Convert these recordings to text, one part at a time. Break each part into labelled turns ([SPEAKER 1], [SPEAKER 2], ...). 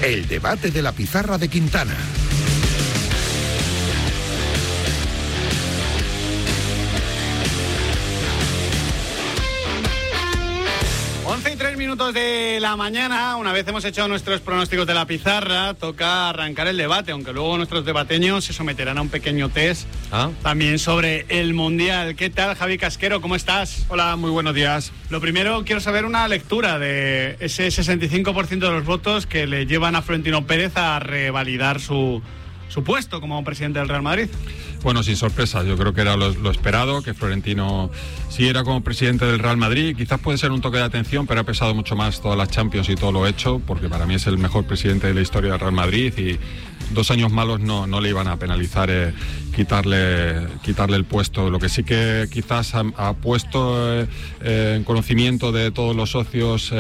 [SPEAKER 1] El debate de la pizarra de Quintana.
[SPEAKER 2] Y 3 minutos de la mañana, una vez hemos hecho nuestros pronósticos de la pizarra, toca arrancar el debate, aunque luego nuestros debateños se someterán a un pequeño test también sobre el Mundial. ¿Qué tal, Javi Casquero? ¿Cómo estás?
[SPEAKER 3] Hola, muy buenos días.
[SPEAKER 2] Lo primero, quiero saber una lectura de ese 65% de los votos que le llevan a Florentino Pérez a revalidar su puesto como presidente del Real Madrid.
[SPEAKER 3] Bueno, sin sorpresa, yo creo que era lo esperado, que Florentino siguiera como presidente del Real Madrid. Quizás puede ser un toque de atención, pero ha pesado mucho más todas las Champions y todo lo hecho, porque para mí es el mejor presidente de la historia del Real Madrid y 2 años malos no le iban a penalizar quitarle el puesto. Lo que sí que quizás ha puesto en conocimiento de todos los socios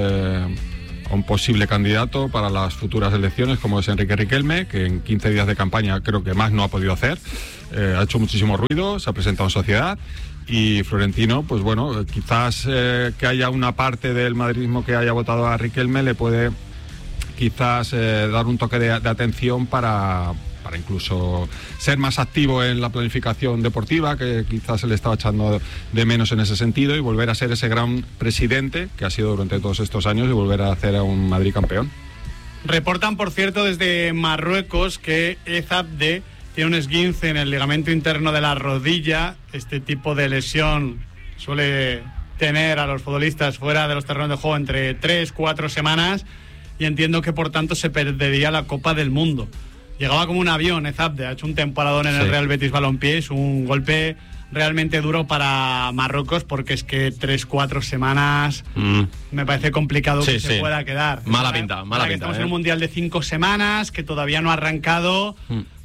[SPEAKER 3] a un posible candidato para las futuras elecciones, como es Enrique Riquelme, que en 15 días de campaña creo que más no ha podido hacer. Ha hecho muchísimo ruido, se ha presentado en sociedad y Florentino, pues bueno, quizás que haya una parte del madridismo que haya votado a Riquelme le puede quizás dar un toque de atención para incluso ser más activo en la planificación deportiva, que quizás se le estaba echando de menos en ese sentido, y volver a ser ese gran presidente que ha sido durante todos estos años y volver a hacer a un Madrid campeón.
[SPEAKER 2] Reportan, por cierto, desde Marruecos que Ezabde tiene un esguince en el ligamento interno de la rodilla. Este tipo de lesión suele tener a los futbolistas fuera de los terrenos de juego entre 3-4 semanas, y entiendo que por tanto se perdería la Copa del Mundo. Llegaba como un avión, Ezabde, ha hecho un temporadón en el Real Betis Balompié, es un golpe realmente duro para Marruecos, porque es que 3-4 semanas me parece complicado que se pueda quedar.
[SPEAKER 4] Mala pinta.
[SPEAKER 2] Estamos en un Mundial de 5 semanas, que todavía no ha arrancado,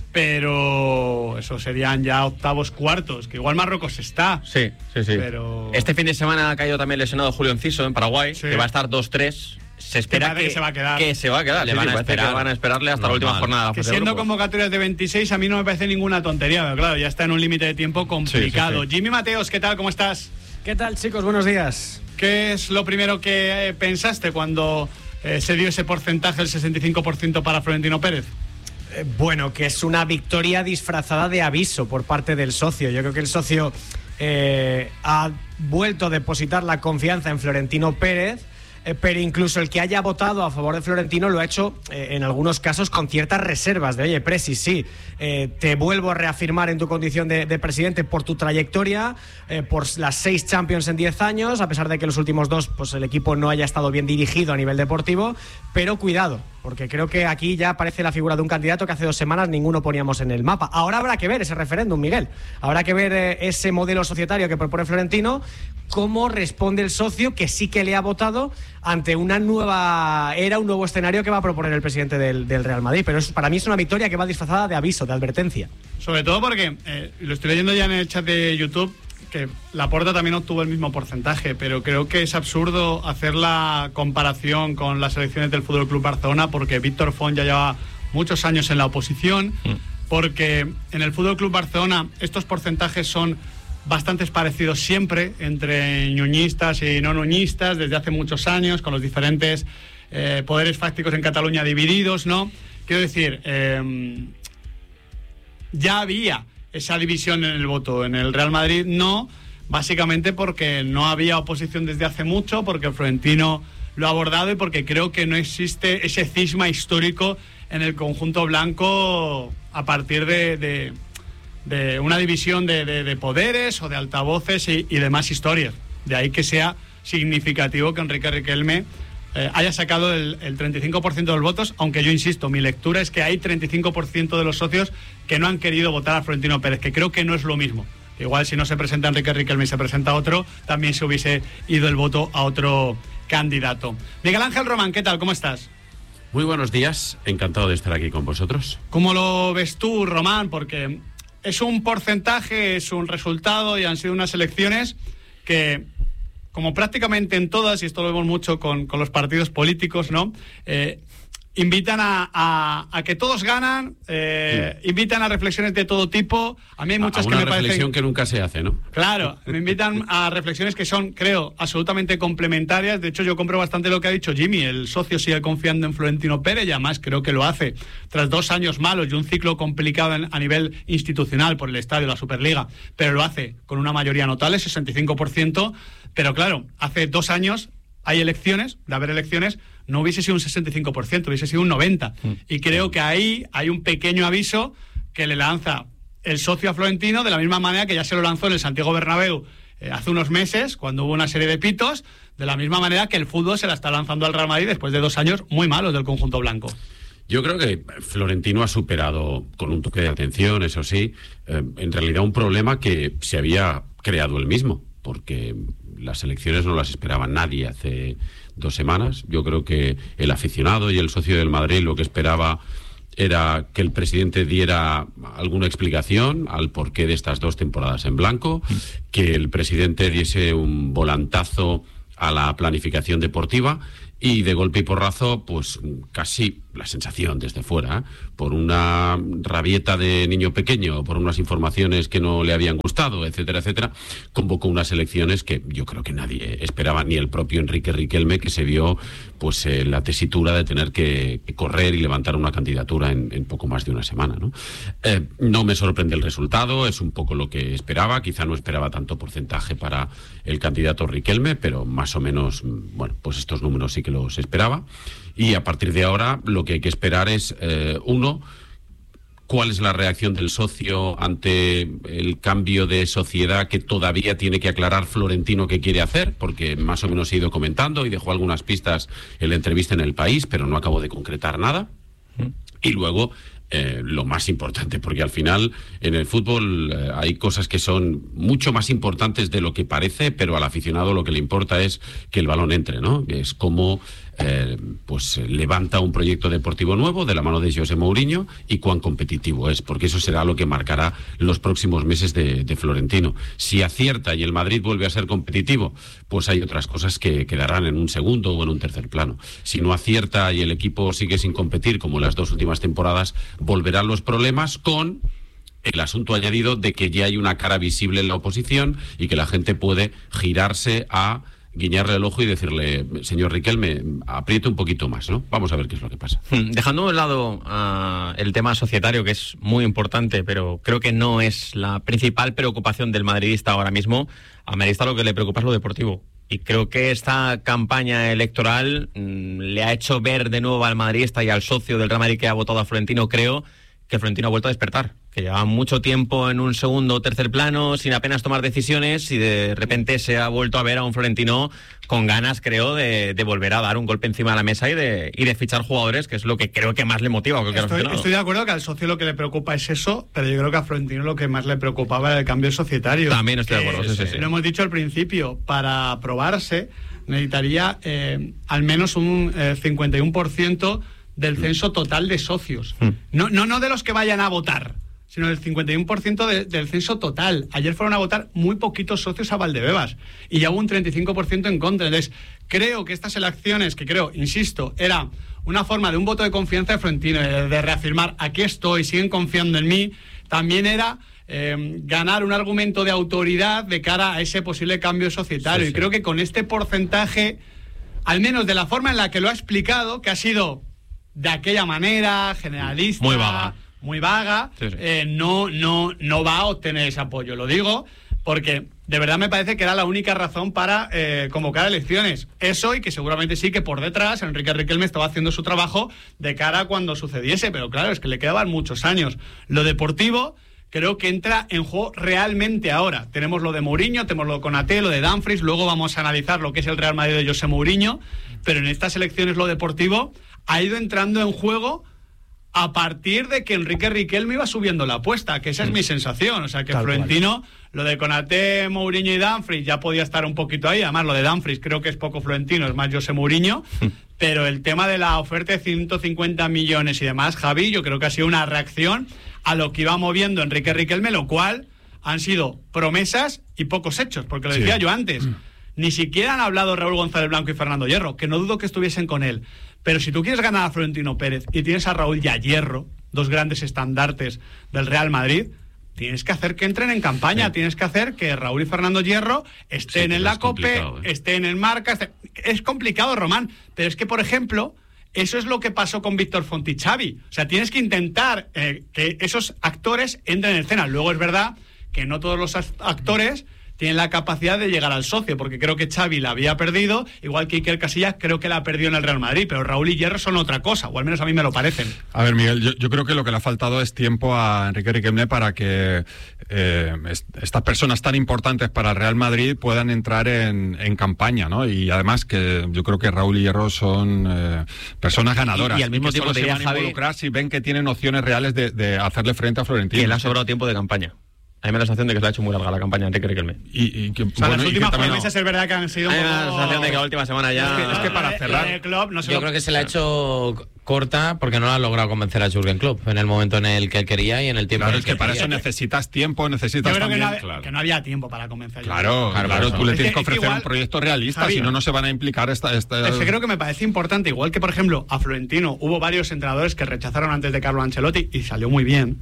[SPEAKER 2] pero eso serían ya octavos, cuartos, que igual Marruecos está.
[SPEAKER 4] Sí.
[SPEAKER 2] Pero...
[SPEAKER 4] Este fin de semana ha caído también lesionado Julio Enciso en Paraguay, que va a estar 2-3. Se espera que se va a quedar.
[SPEAKER 2] Le van
[SPEAKER 4] a esperarle hasta la última jornada.
[SPEAKER 2] Que siendo convocatorias de 26 a mí no me parece ninguna tontería, pero claro, ya está en un límite de tiempo complicado. Sí. Jimmy Mateos, ¿qué tal? ¿Cómo estás?
[SPEAKER 5] ¿Qué tal, chicos? Buenos días.
[SPEAKER 2] ¿Qué es lo primero que pensaste cuando se dio ese porcentaje, el 65% para Florentino Pérez?
[SPEAKER 5] Bueno, que es una victoria disfrazada de aviso por parte del socio. Yo creo que el socio ha vuelto a depositar la confianza en Florentino Pérez, pero incluso el que haya votado a favor de Florentino lo ha hecho en algunos casos con ciertas reservas de, oye, Presi, sí, te vuelvo a reafirmar en tu condición de presidente por tu trayectoria, por las 6 Champions en 10 años, a pesar de que los últimos 2 pues el equipo no haya estado bien dirigido a nivel deportivo, pero cuidado, porque creo que aquí ya aparece la figura de un candidato que hace 2 semanas ninguno poníamos en el mapa. Ahora habrá que ver ese referéndum, Miguel, habrá que ver ese modelo societario que propone Florentino, cómo responde el socio que sí que le ha votado ante una nueva era, un nuevo escenario que va a proponer el presidente del Real Madrid. Pero para mí es una victoria que va disfrazada de aviso, de advertencia.
[SPEAKER 2] Sobre todo porque, lo estoy leyendo ya en el chat de YouTube, que Laporta también obtuvo el mismo porcentaje, pero creo que es absurdo hacer la comparación con las elecciones del FC Barcelona, porque Víctor Font ya lleva muchos años en la oposición, porque en el FC Barcelona estos porcentajes son bastante parecidos siempre entre ñuñistas y no ñuñistas desde hace muchos años, con los diferentes poderes fácticos en Cataluña divididos, ¿no? Quiero decir, ya había esa división en el voto. En el Real Madrid no, básicamente porque no había oposición desde hace mucho, porque Florentino lo ha abordado y porque creo que no existe ese cisma histórico en el conjunto blanco a partir de una división de poderes o de altavoces y demás historias. De ahí que sea significativo que Enrique Riquelme haya sacado el 35% de los votos, aunque yo insisto, mi lectura es que hay 35% de los socios que no han querido votar a Florentino Pérez, que creo que no es lo mismo. Igual si no se presenta Enrique Riquelme y se presenta otro, también se hubiese ido el voto a otro candidato. Miguel Ángel Román, ¿qué tal? ¿Cómo estás?
[SPEAKER 6] Muy buenos días, encantado de estar aquí con vosotros.
[SPEAKER 2] ¿Cómo lo ves tú, Román? Porque es un porcentaje, es un resultado y han sido unas elecciones que, como prácticamente en todas, y esto lo vemos mucho con los partidos políticos, ¿no? invitan a que todos ganan, invitan a reflexiones de todo tipo. A mí hay muchas que me parecen...
[SPEAKER 6] Una reflexión que nunca se hace, ¿no?
[SPEAKER 2] Claro, me invitan a reflexiones que son, creo, absolutamente complementarias. De hecho, yo compro bastante lo que ha dicho Jimmy. El socio sigue confiando en Florentino Pérez y además creo que lo hace tras 2 años malos y un ciclo complicado a nivel institucional por el estadio, la Superliga, pero lo hace con una mayoría notable, 65%. Pero claro, hace 2 años hay elecciones, de haber elecciones, no hubiese sido un 65%, hubiese sido un 90%. Y creo que ahí hay un pequeño aviso que le lanza el socio a Florentino, de la misma manera que ya se lo lanzó en el Santiago Bernabéu hace unos meses, cuando hubo una serie de pitos, de la misma manera que el fútbol se la está lanzando al Real Madrid después de 2 años muy malos del conjunto blanco.
[SPEAKER 6] Yo creo que Florentino ha superado, con un toque de atención, eso sí, en realidad un problema que se había creado él mismo, porque las elecciones no las esperaba nadie hace 2 semanas. Yo creo que el aficionado y el socio del Madrid lo que esperaba era que el presidente diera alguna explicación al porqué de estas 2 temporadas en blanco, que el presidente diese un volantazo a la planificación deportiva y de golpe y porrazo, pues casi la sensación desde fuera, por una rabieta de niño pequeño, por unas informaciones que no le habían gustado, etcétera, etcétera, convocó unas elecciones que yo creo que nadie esperaba, ni el propio Enrique Riquelme, que se vio pues la tesitura de tener que correr y levantar una candidatura en poco más de una semana, ¿no? No me sorprende el resultado, es un poco lo que esperaba, quizá no esperaba tanto porcentaje para el candidato Riquelme, pero más o menos, bueno, pues estos números sí que los esperaba. Y a partir de ahora lo que hay que esperar es, uno, cuál es la reacción del socio ante el cambio de sociedad que todavía tiene que aclarar Florentino qué quiere hacer, porque más o menos he ido comentando y dejó algunas pistas en la entrevista en El País, pero no acabó de concretar nada. Y luego, lo más importante, porque al final en el fútbol hay cosas que son mucho más importantes de lo que parece, pero al aficionado lo que le importa es que el balón entre, ¿no? Es como pues levanta un proyecto deportivo nuevo de la mano de José Mourinho y cuán competitivo es, porque eso será lo que marcará los próximos meses de Florentino. Si acierta y el Madrid vuelve a ser competitivo, pues hay otras cosas que quedarán en un segundo o en un tercer plano. Si no acierta y el equipo sigue sin competir, como las 2 últimas temporadas, volverán los problemas, con el asunto añadido de que ya hay una cara visible en la oposición y que la gente puede girarse a guiñarle el ojo y decirle, señor Riquelme, apriete un poquito más, ¿no? Vamos a ver qué es lo que pasa.
[SPEAKER 4] Dejando de lado el tema societario, que es muy importante, pero creo que no es la principal preocupación del madridista ahora mismo. Al madridista lo que le preocupa es lo deportivo. Y creo que esta campaña electoral le ha hecho ver de nuevo al madridista y al socio del Real Madrid que ha votado a Florentino, creo que Florentino ha vuelto a despertar, que llevaba mucho tiempo en un segundo o tercer plano sin apenas tomar decisiones y de repente se ha vuelto a ver a un Florentino con ganas, creo, de volver a dar un golpe encima de la mesa y de fichar jugadores, que es lo que creo que más le motiva.
[SPEAKER 2] Estoy de acuerdo que al socio lo que le preocupa es eso, pero yo creo que a Florentino lo que más le preocupaba era el cambio societario.
[SPEAKER 4] También estoy de acuerdo, sí.
[SPEAKER 2] Lo hemos dicho al principio, para aprobarse necesitaría al menos un 51% del censo total de socios. No de los que vayan a votar, sino del 51% del censo total. Ayer fueron a votar muy poquitos socios a Valdebebas y ya hubo un 35% en contra. Entonces, creo que estas elecciones, que creo, insisto, era una forma de un voto de confianza de Florentino, de reafirmar, aquí estoy, siguen confiando en mí, también era ganar un argumento de autoridad de cara a ese posible cambio societario. Sí. Y creo que con este porcentaje, al menos de la forma en la que lo ha explicado, que ha sido de aquella manera, generalista, muy vaga, sí. No va a obtener ese apoyo. Lo digo porque de verdad me parece que era la única razón para convocar elecciones. Eso, y que seguramente sí que por detrás Enrique Riquelme estaba haciendo su trabajo de cara a cuando sucediese, pero claro, es que le quedaban muchos años. Lo deportivo creo que entra en juego realmente ahora. Tenemos lo de Mourinho, tenemos lo de Konaté, lo de Dumfries, luego vamos a analizar lo que es el Real Madrid de José Mourinho, pero en estas elecciones lo deportivo ha ido entrando en juego a partir de que Enrique Riquelme iba subiendo la apuesta, que esa es mi sensación. O sea, que Florentino, lo de Konaté, Mourinho y Dumfries ya podía estar un poquito ahí. Además, lo de Dumfries creo que es poco Florentino, es más José Mourinho. Pero el tema de la oferta de 150 millones y demás, Javi, yo creo que ha sido una reacción a lo que iba moviendo Enrique Riquelme, lo cual han sido promesas y pocos hechos, porque lo decía yo antes. Ni siquiera han hablado Raúl González Blanco y Fernando Hierro, que no dudo que estuviesen con él. Pero si tú quieres ganar a Florentino Pérez y tienes a Raúl y a Hierro, dos grandes estandartes del Real Madrid, tienes que hacer que entren en campaña, sí. Tienes que hacer que Raúl y Fernando Hierro estén en la COPE, estén en Marca. Es complicado, Román, pero es que, por ejemplo, eso es lo que pasó con Víctor Font y Xavi. O sea, tienes que intentar que esos actores entren en escena. Luego es verdad que no todos los actores tienen la capacidad de llegar al socio, porque creo que Xavi la había perdido, igual que Iker Casillas creo que la perdió en el Real Madrid, pero Raúl y Hierro son otra cosa, o al menos a mí me lo parecen.
[SPEAKER 3] A ver, Miguel, yo creo que lo que le ha faltado es tiempo a Enrique Riquelme para que estas personas tan importantes para el Real Madrid puedan entrar en campaña, ¿no? Y además que yo creo que Raúl y Hierro son personas ganadoras.
[SPEAKER 4] Y al mismo tiempo
[SPEAKER 3] se van a involucrar si ven que tienen opciones reales de hacerle frente a Florentino.
[SPEAKER 4] Y le ha sobrado tiempo de campaña. A mí me da la sensación de que se le ha hecho muy larga la campaña de Enrique Riquelme.
[SPEAKER 2] Las últimas 4 meses es verdad que han sido un poco...
[SPEAKER 4] Me da la sensación de que la última semana ya...
[SPEAKER 2] Es que para cerrar el club...
[SPEAKER 7] Yo creo que se le ha hecho corta porque no lo ha logrado convencer a Jürgen Klopp en el momento en el que él quería y en el tiempo
[SPEAKER 3] en
[SPEAKER 7] en
[SPEAKER 3] el
[SPEAKER 7] el que
[SPEAKER 3] para eso necesitas tiempo, necesitas también...
[SPEAKER 2] que no había tiempo para convencer.
[SPEAKER 3] Claro, tú le tienes que ofrecer un proyecto realista, Javier, si no se van a implicar Es
[SPEAKER 2] que creo que me parece importante, igual que, por ejemplo, a Florentino hubo varios entrenadores que rechazaron antes de Carlo Ancelotti y salió muy bien.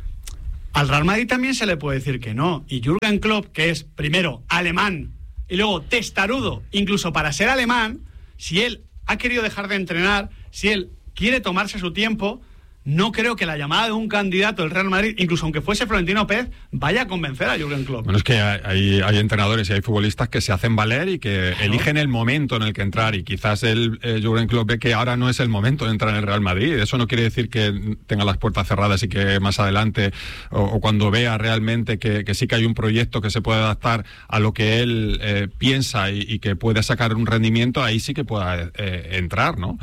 [SPEAKER 2] Al Real Madrid también se le puede decir que no. Y Jürgen Klopp, que es primero alemán y luego testarudo, incluso para ser alemán, si él ha querido dejar de entrenar, si él quiere tomarse su tiempo, no creo que la llamada de un candidato del Real Madrid, incluso aunque fuese Florentino Pérez, vaya a convencer a Jürgen Klopp.
[SPEAKER 3] Bueno, es que hay entrenadores y hay futbolistas que se hacen valer y que eligen el momento en el que entrar, y quizás Jürgen Klopp ve que ahora no es el momento de entrar en el Real Madrid. Eso no quiere decir que tenga las puertas cerradas y que más adelante o cuando vea realmente que sí que hay un proyecto que se puede adaptar a lo que él piensa y que puede sacar un rendimiento, ahí sí que pueda entrar, ¿no?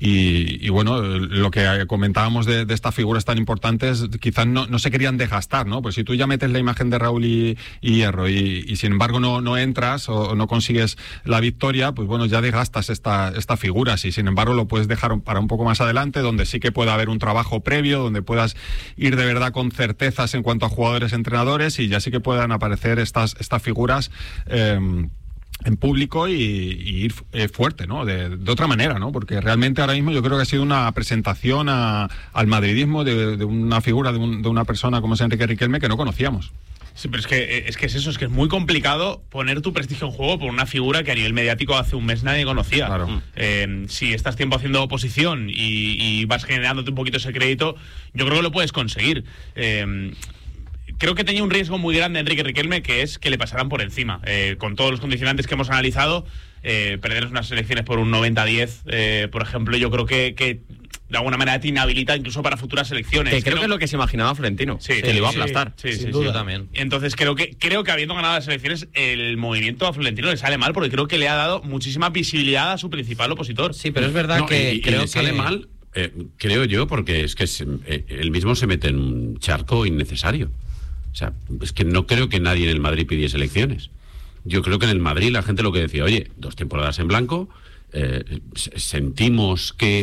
[SPEAKER 3] Y bueno, lo que comentábamos de estas figuras tan importantes quizás no se querían desgastar, ¿no? Pues si tú ya metes la imagen de Raúl y Hierro y sin embargo no entras o no consigues la victoria, pues bueno, ya desgastas estas figuras, y sin embargo lo puedes dejar para un poco más adelante, donde sí que pueda haber un trabajo previo, donde puedas ir de verdad con certezas en cuanto a jugadores, entrenadores, y ya sí que puedan aparecer estas figuras en público y ir fuerte, ¿no? De otra manera, ¿no? Porque realmente ahora mismo yo creo que ha sido una presentación al madridismo de una figura, de una persona como es Enrique Riquelme, que no conocíamos.
[SPEAKER 8] Sí, pero es que es muy complicado poner tu prestigio en juego por una figura que a nivel mediático hace un mes nadie conocía.
[SPEAKER 3] Claro.
[SPEAKER 8] Si estás tiempo haciendo oposición y vas generándote un poquito ese crédito, yo creo que lo puedes conseguir. Creo que tenía un riesgo muy grande Enrique Riquelme, que es que le pasaran por encima. Con todos los condicionantes que hemos analizado, perder unas elecciones por un 90-10, por ejemplo, yo creo que de alguna manera te inhabilita incluso para futuras elecciones.
[SPEAKER 4] Que creo que es lo que se imaginaba Florentino, que le iba a aplastar.
[SPEAKER 8] Sí,
[SPEAKER 7] duda. Yo también.
[SPEAKER 8] Entonces creo que habiendo ganado las elecciones, el movimiento a Florentino le sale mal, porque creo que le ha dado muchísima visibilidad a su principal opositor.
[SPEAKER 7] Sí, pero es verdad que creo
[SPEAKER 6] que sale mal, creo yo, porque es que él mismo se mete en un charco innecesario. O sea, es que no creo que nadie en el Madrid pidiese elecciones. Yo creo que en el Madrid la gente lo que decía, oye, 2 temporadas en blanco, sentimos que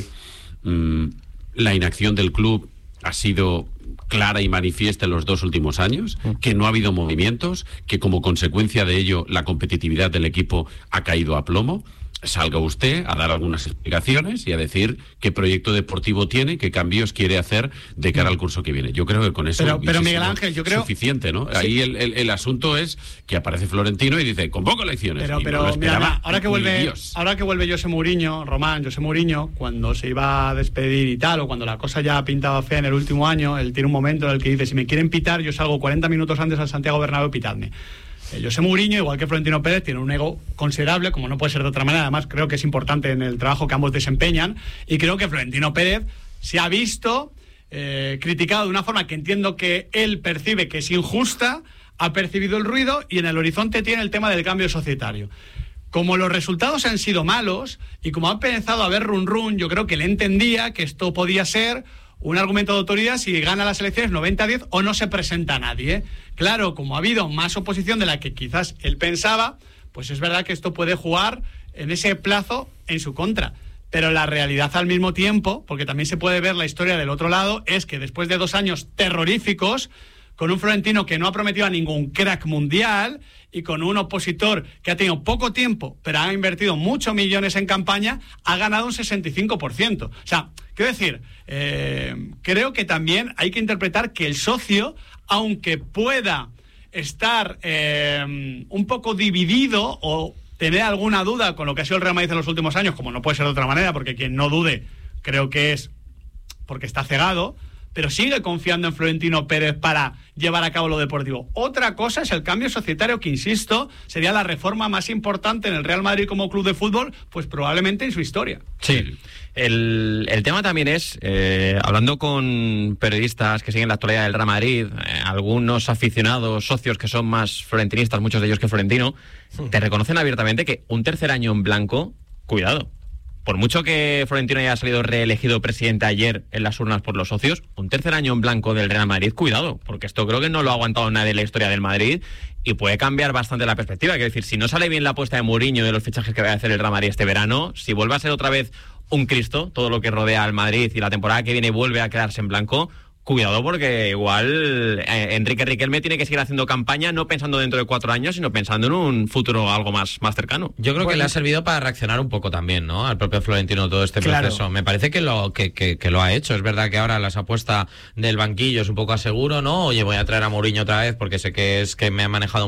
[SPEAKER 6] la inacción del club ha sido clara y manifiesta en los 2 últimos años, que no ha habido movimientos, que como consecuencia de ello la competitividad del equipo ha caído a plomo. Salga usted a dar algunas explicaciones y a decir qué proyecto deportivo tiene, qué cambios quiere hacer de cara al curso que viene. Yo creo que con eso
[SPEAKER 2] pero Miguel Ángel, yo creo
[SPEAKER 6] suficiente, ¿no?
[SPEAKER 2] Sí.
[SPEAKER 6] Ahí el asunto es que aparece Florentino y dice, convoco elecciones.
[SPEAKER 2] Pero mira, ahora que vuelve José Mourinho, José Mourinho, cuando se iba a despedir y tal, o cuando la cosa ya pintaba fea en el último año, él tiene un momento en el que dice, si me quieren pitar, yo salgo 40 minutos antes al Santiago Bernabéu, pitadme. José Mourinho, igual que Florentino Pérez, tiene un ego considerable, como no puede ser de otra manera. Además, creo que es importante en el trabajo que ambos desempeñan. Y creo que Florentino Pérez se ha visto criticado de una forma que entiendo que él percibe que es injusta, ha percibido el ruido y en el horizonte tiene el tema del cambio societario. Como los resultados han sido malos y como ha empezado a haber run, yo creo que él entendía que esto podía ser un argumento de autoridad si gana las elecciones 90-10 o no se presenta nadie. Claro, como ha habido más oposición de la que quizás él pensaba, pues es verdad que esto puede jugar en ese plazo en su contra. Pero la realidad al mismo tiempo, porque también se puede ver la historia del otro lado, es que después de 2 años terroríficos, con un Florentino que no ha prometido a ningún crack mundial y con un opositor que ha tenido poco tiempo, pero ha invertido muchos millones en campaña, ha ganado un 65%. O sea, quiero decir, creo que también hay que interpretar que el socio, aunque pueda estar un poco dividido o tener alguna duda con lo que ha sido el Real Madrid en los últimos años, como no puede ser de otra manera, porque quien no dude creo que es porque está cegado, pero sigue confiando en Florentino Pérez para llevar a cabo lo deportivo. Otra cosa es el cambio societario, que insisto, sería la reforma más importante en el Real Madrid como club de fútbol, pues probablemente en su historia.
[SPEAKER 4] Sí. El tema también es, hablando con periodistas que siguen la actualidad del Real Madrid, algunos aficionados, socios que son más florentinistas, muchos de ellos que Florentino, te reconocen abiertamente que un tercer año en blanco, cuidado. Por mucho que Florentino haya salido reelegido presidente ayer en las urnas por los socios, un tercer año en blanco del Real Madrid, cuidado, porque esto creo que no lo ha aguantado nadie en la historia del Madrid y puede cambiar bastante la perspectiva. Quiero decir, si no sale bien la apuesta de Mourinho de los fichajes que va a hacer el Real Madrid este verano, si vuelve a ser otra vez un Cristo, todo lo que rodea al Madrid, y la temporada que viene vuelve a quedarse en blanco, cuidado, porque igual Enrique Riquelme tiene que seguir haciendo campaña, no pensando dentro de 4 años, sino pensando en un futuro algo más cercano.
[SPEAKER 7] Yo creo que le ha servido para reaccionar un poco también, ¿no? Al propio Florentino todo este proceso. Me parece que lo ha hecho. Es verdad que ahora las apuestas del banquillo es un poco a seguro, ¿no? Oye, voy a traer a Mourinho otra vez porque sé que me ha manejado